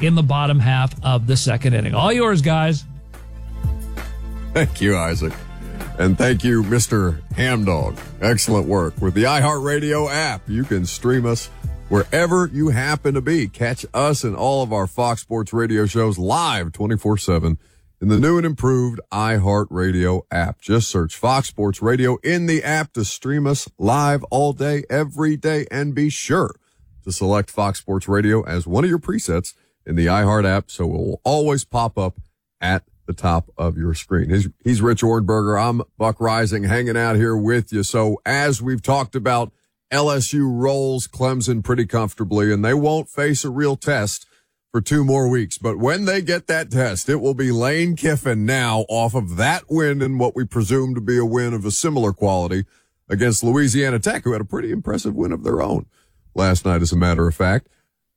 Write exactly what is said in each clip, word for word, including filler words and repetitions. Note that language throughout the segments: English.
in the bottom half of the second inning. All yours, guys. Thank you, Isaac. And thank you, Mister Hamdog. Excellent work. With the iHeartRadio app, you can stream us wherever you happen to be. Catch us and all of our Fox Sports Radio shows live twenty-four seven in the new and improved iHeartRadio app. Just search Fox Sports Radio in the app to stream us live all day, every day, and be sure to select Fox Sports Radio as one of your presets in the iHeart app so it will always pop up at the top of your screen. He's, he's Rich Ornberger. I'm Buck Rising, hanging out here with you. So as we've talked about, L S U rolls Clemson pretty comfortably, and they won't face a real test for two more weeks. But when they get that test, it will be Lane Kiffin now off of that win and what we presume to be a win of a similar quality against Louisiana Tech, who had a pretty impressive win of their own last night, as a matter of fact.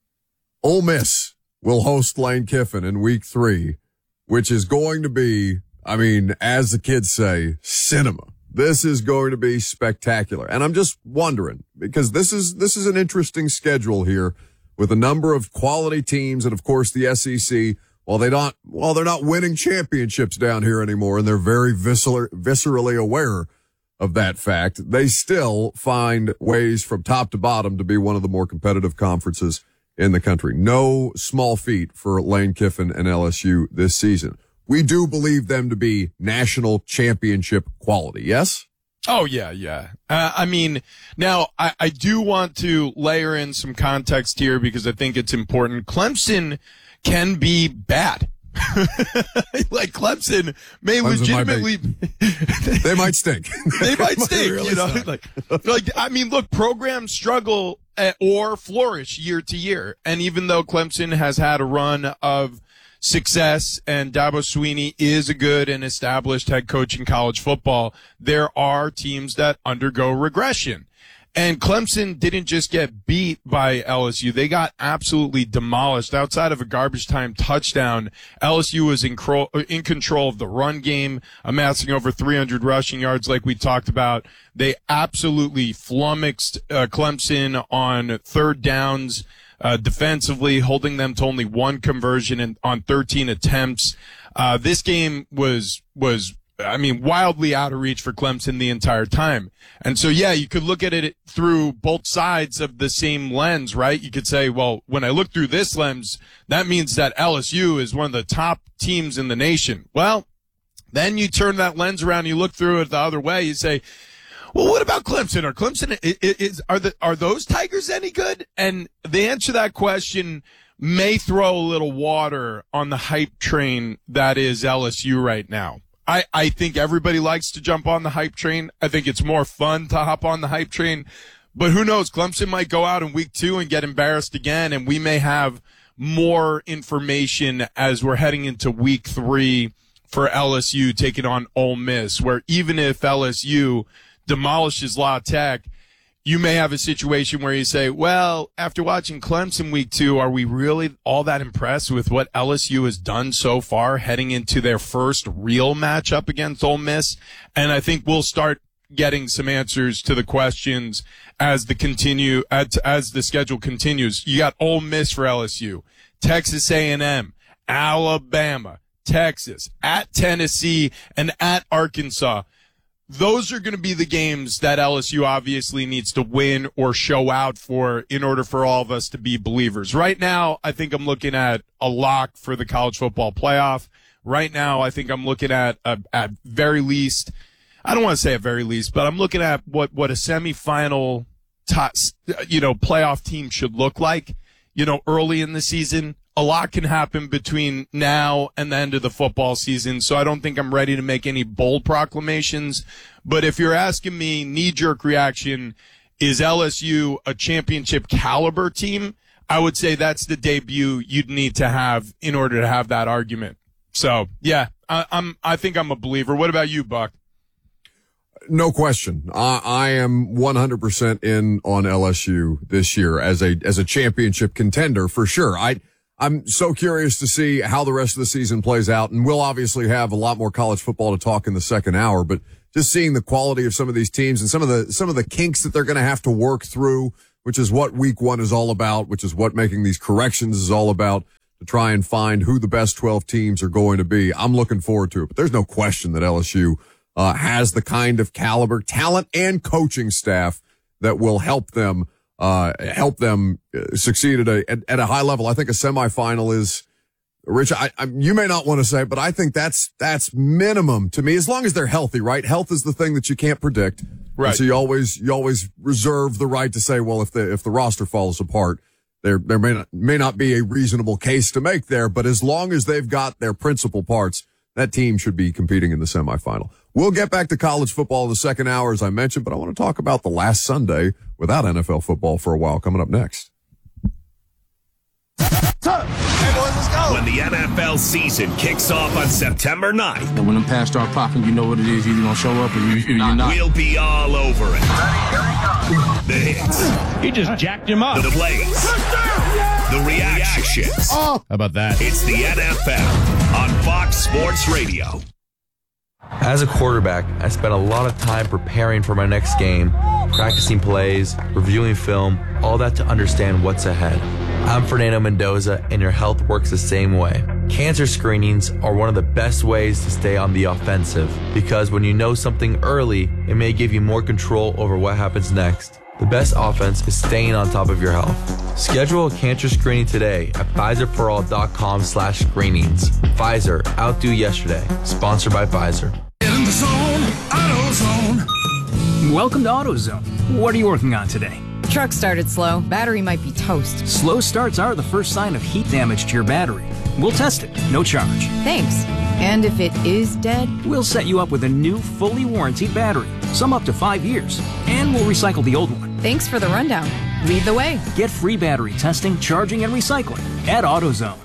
Ole Miss will host Lane Kiffin in week three, which is going to be, I mean, as the kids say, cinema. This is going to be spectacular. And I'm just wondering, because this is, this is an interesting schedule here with a number of quality teams. And of course, the S E C, while they don't, while they're not winning championships down here anymore, and they're very viscer- viscerally aware of that fact, they still find ways from top to bottom to be one of the more competitive conferences in the country. No small feat for Lane Kiffin and L S U this season. We do believe them to be national championship quality, yes? Oh, yeah, yeah. Uh, I mean, now, I, I do want to layer in some context here because I think it's important. Clemson can be bad. Like, Clemson may Clemson legitimately might they might stink. They might stink, really you know. suck. Like, like I mean, look, programs struggle at, or flourish year to year. And even though Clemson has had a run of success and Dabo Swinney is a good and established head coach in college football, there are teams that undergo regression. And Clemson didn't just get beat by L S U. They got absolutely demolished. Outside of a garbage time touchdown, L S U was in, cro- in control of the run game, amassing over three hundred rushing yards like we talked about. They absolutely flummoxed uh, Clemson on third downs, uh, defensively, holding them to only one conversion in, on thirteen attempts. Uh, this game was, was, I mean, wildly out of reach for Clemson the entire time. And so, yeah, you could look at it through both sides of the same lens, right? You could say, well, when I look through this lens, that means that L S U is one of the top teams in the nation. Well, then you turn that lens around, you look through it the other way, you say, well, what about Clemson? Are Clemson, is, are the, are those Tigers any good? And the answer to that question may throw a little water on the hype train that is L S U right now. I, I think everybody likes to jump on the hype train. I think it's more fun to hop on the hype train. But who knows? Clemson might go out in week two and get embarrassed again, and we may have more information as we're heading into week three for L S U taking on Ole Miss, where even if L S U demolishes La Tech, you may have a situation where you say, well, after watching Clemson week two, are we really all that impressed with what L S U has done so far heading into their first real matchup against Ole Miss? And I think we'll start getting some answers to the questions as the continue, as, as the schedule continues. You got Ole Miss for L S U, Texas A and M, Alabama, Texas, at Tennessee, and at Arkansas. Those are going to be the games that L S U obviously needs to win or show out for in order for all of us to be believers. Right now, I think I'm looking at a lock for the college football playoff. Right now, I think I'm looking at, a, at very least, I don't want to say at very least, but I'm looking at what, what a semifinal, top, you know, playoff team should look like, you know, early in the season. A lot can happen between now and the end of the football season, so I don't think I'm ready to make any bold proclamations. But if you're asking me, knee-jerk reaction, is L S U a championship caliber team? I would say that's the debut you'd need to have in order to have that argument. So, yeah, I, I'm. I think I'm a believer. What about you, Buck? No question. I, I am one hundred percent in on L S U this year as a as a championship contender for sure. I. I'm so curious to see how the rest of the season plays out, and we'll obviously have a lot more college football to talk in the second hour, but just seeing the quality of some of these teams and some of the, some of the kinks that they're going to have to work through, which is what week one is all about, which is what making these corrections is all about. to try and find who the best twelve teams are going to be. I'm looking forward to it, but there's no question that L S U uh, has the kind of caliber, talent, and coaching staff that will help them uh, help them succeed at a, at, at a high level. I think a semifinal is, Rich, I, I, you may not want to say, but I think that's that's minimum to me, as long as they're healthy, right? Health is the thing that you can't predict. Right. And so you always you always reserve the right to say, well, if the if the roster falls apart, there there may not may not be a reasonable case to make there. But as long as they've got their principal parts, that team should be competing in the semifinal. We'll get back to college football in the second hour, as I mentioned, but I want to talk about the last Sunday without N F L football for a while coming up next. Hey boys, let's go. When the N F L season kicks off on September ninth. And when them pads start popping, you know what it is. You're either going to show up or you, you're not. We'll be all over it. The hits. He just jacked him up. The plays. The reactions. Oh, how about that? It's the N F L on Fox Sports Radio. As a quarterback, I spent a lot of time preparing for my next game, practicing plays, reviewing film, all that to understand what's ahead. I'm Fernando Mendoza, and your health works the same way. Cancer screenings are one of the best ways to stay on the offensive, because when you know something early, it may give you more control over what happens next. The best offense is staying on top of your health. Schedule a cancer screening today at Pfizerforall.com slash screenings. Pfizer, outdo yesterday. Sponsored by Pfizer. Get in the zone, AutoZone. Welcome to AutoZone. What are you working on today? Truck started slow. Battery might be toast. Slow starts are the first sign of heat damage to your battery. We'll test it. No charge. Thanks. And if it is dead? We'll set you up with a new, fully warranted battery. Some up to five years. And we'll recycle the old one. Thanks for the rundown. Lead the way. Get free battery testing, charging, and recycling at AutoZone.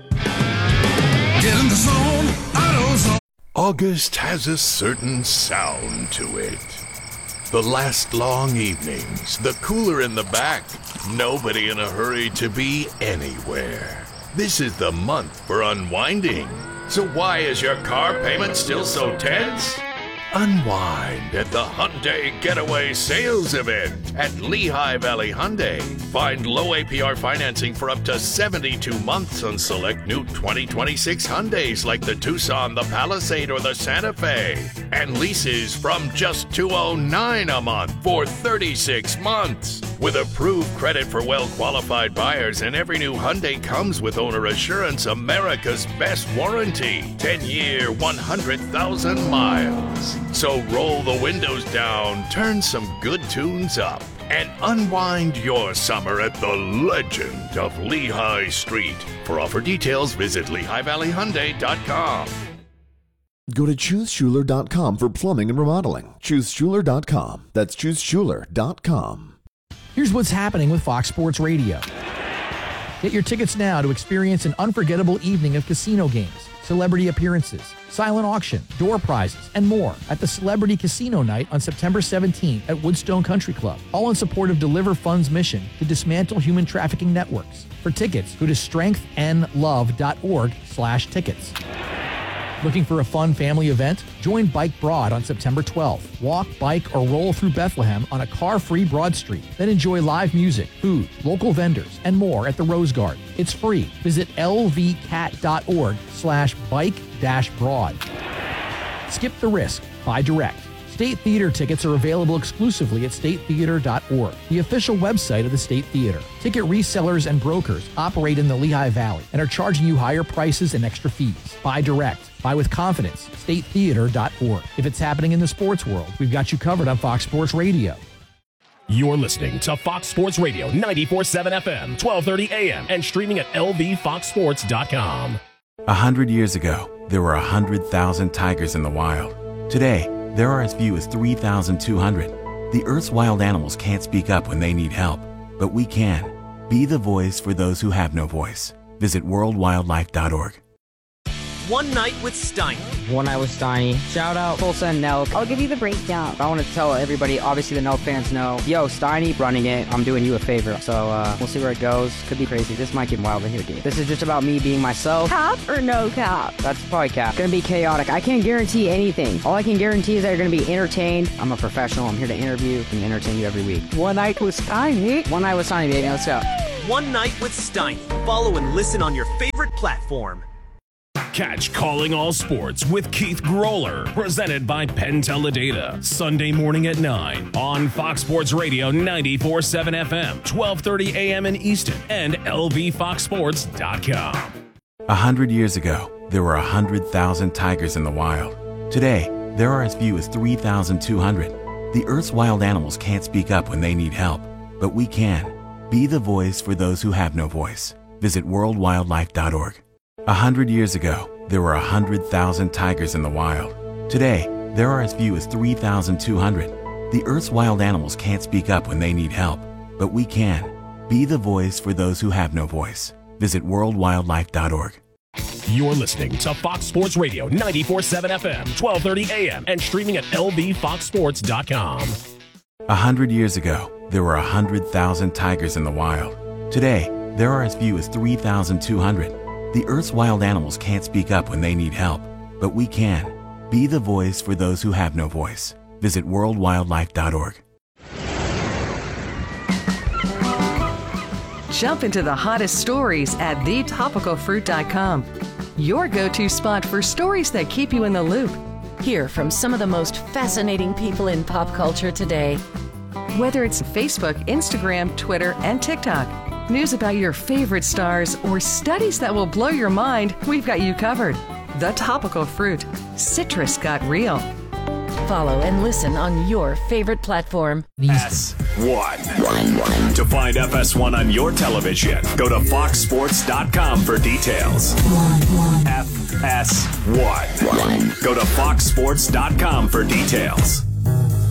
Get in the zone, AutoZone. August has a certain sound to it. The last long evenings, the cooler in the back, nobody in a hurry to be anywhere. This is the month for unwinding. So why is your car payment still so tense? Unwind at the Hyundai Getaway Sales Event at Lehigh Valley Hyundai. Find low A P R financing for up to seventy-two months on select new twenty twenty-six Hyundais like the Tucson, the Palisade, or the Santa Fe. And leases from just two hundred nine dollars a month for thirty-six months. With approved credit for well-qualified buyers, and every new Hyundai comes with Owner Assurance, America's best warranty. ten-year, one hundred thousand miles. So roll the windows down, turn some good tunes up, and unwind your summer at the legend of Lehigh Street. For offer details, visit Lehigh Valley Hyundai dot com. Go to choose schuler dot com for plumbing and remodeling. choose schuler dot com. That's choose schuler dot com. Here's what's happening with Fox Sports Radio. Get your tickets now to experience an unforgettable evening of casino games, celebrity appearances, silent auction, door prizes, and more at the Celebrity Casino Night on September seventeenth at Woodstone Country Club, all in support of Deliver Fund's mission to dismantle human trafficking networks. For tickets, go to strengthandlove.org slash tickets. Looking for a fun family event? Join Bike Broad on September twelfth. Walk, bike, or roll through Bethlehem on a car-free Broad Street. Then enjoy live music, food, local vendors, and more at the Rose Garden. It's free. Visit lvcat.org slash bike dash broad. Skip the risk. Buy direct. State Theater tickets are available exclusively at state theater dot org, the official website of the State Theater. Ticket resellers and brokers operate in the Lehigh Valley and are charging you higher prices and extra fees. Buy direct. Buy with confidence. state theater dot org. If it's happening in the sports world, we've got you covered on Fox Sports Radio. You're listening to Fox Sports Radio, ninety-four point seven F M, twelve thirty A M, and streaming at L V fox sports dot com. A hundred years ago, there were a hundred thousand tigers in the wild. Today, there are as few as three thousand two hundred. The Earth's wild animals can't speak up when they need help, but we can. Be the voice for those who have no voice. Visit world wildlife dot org. One Night with Steiny. One Night with Steiny. Shout out Tulsa and Nelk. I'll give you the breakdown. I want to tell everybody, obviously the Nelk fans know, yo, Steiny running it, I'm doing you a favor. So uh, we'll see where it goes. Could be crazy. This might get wild in here, dude. This is just about me being myself. Cap or no cap? That's probably cap. It's gonna be chaotic. I can't guarantee anything. All I can guarantee is that you're gonna be entertained. I'm a professional. I'm here to interview and entertain you every week. One Night with Steiny. One Night with Steiny, baby. Let's go. One Night with Steiny. Follow and listen on your favorite platform. Catch Calling All Sports with Keith Groller, presented by Penn Teledata, Sunday morning at nine on Fox Sports Radio ninety-four point seven F M, twelve thirty A M in Easton, and L V fox sports dot com. A hundred years ago, there were a hundred thousand tigers in the wild. Today, there are as few as three thousand two hundred. The Earth's wild animals can't speak up when they need help, but we can. Be the voice for those who have no voice. Visit world wildlife dot org. A hundred years ago, there were a hundred thousand tigers in the wild. Today, there are as few as three thousand two hundred. The Earth's wild animals can't speak up when they need help, but we can. Be the voice for those who have no voice. Visit world wildlife dot org. You're listening to Fox Sports Radio ninety-four point seven F M, twelve thirty A M, and streaming at L V fox sports dot com. A hundred years ago, there were a hundred thousand tigers in the wild. Today, there are as few as three thousand two hundred. The Earth's wild animals can't speak up when they need help, but we can. Be the voice for those who have no voice. Visit world wildlife dot org. Jump into the hottest stories at the topical fruit dot com. Your go-to spot for stories that keep you in the loop. Hear from some of the most fascinating people in pop culture today. Whether it's Facebook, Instagram, Twitter, and TikTok, news about your favorite stars, or studies that will blow your mind, we've got you covered. The Topical Fruit. Citrus got real. Follow and listen on your favorite platform. S one. To find F S one on your television, go to fox sports dot com for details. F S one. Go to fox sports dot com for details.